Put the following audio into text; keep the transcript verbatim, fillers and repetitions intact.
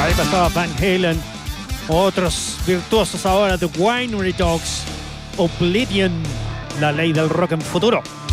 Ahí pasaba Van Halen. Otros virtuosos ahora, The Winery Dogs, Oblivion, la ley del rock en futuro.